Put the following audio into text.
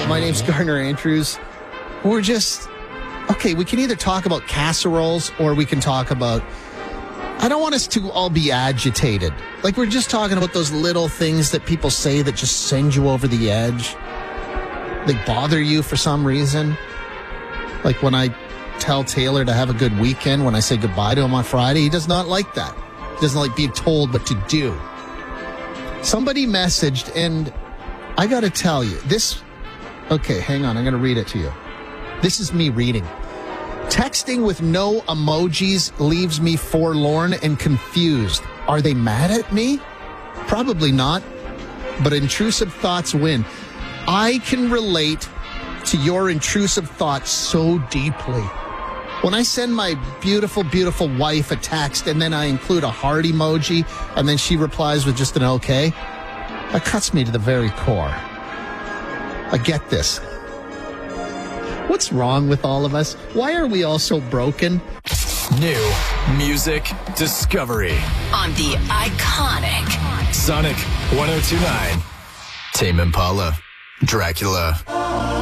My name's Gardner Andrews. We're just, okay, we can either talk about casseroles or we can talk about, I don't want us to all be agitated. Like, we're just talking about those little things that people say that just send you over the edge. They bother you for some reason. Like when I tell Taylor to have a good weekend, when I say goodbye to him on Friday, he does not like that. He doesn't like being told what to do. Somebody messaged, and I got to tell you, this... Okay, hang on. I'm going to read it to you. This is me reading. Texting with no emojis leaves me forlorn and confused. Are they mad at me? Probably not. But intrusive thoughts win. I can relate to your intrusive thoughts so deeply. When I send my beautiful, beautiful wife a text and then I include a heart emoji and then she replies with just an okay, that cuts me to the very core. I get this. What's wrong with all of us? Why are we all so broken? New music discovery on the iconic Sonic 102.9. Tame Impala, Dracula.